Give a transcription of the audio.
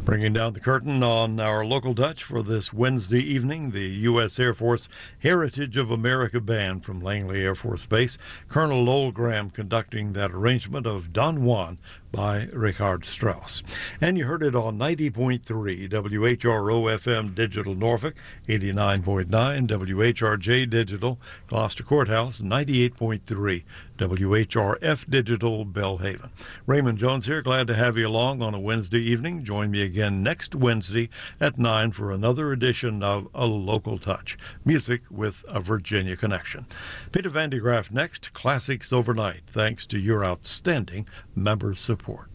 Bringing down the curtain on our local Dutch for this Wednesday evening, the U.S. Air Force Heritage of America Band from Langley Air Force Base. Colonel Lowell Graham conducting that arrangement of Don Juan by Richard Strauss. And you heard it on 90.3 WHRO FM Digital Norfolk, 89.9 WHRJ Digital Gloucester Courthouse, 98.3 WHRF Digital Belhaven. Raymond Jones here, glad to have you along on a Wednesday evening. Join me again next Wednesday at 9 for another edition of A Local Touch, music with a Virginia connection. Peter Van de Graaff next, Classics Overnight, thanks to your outstanding member support.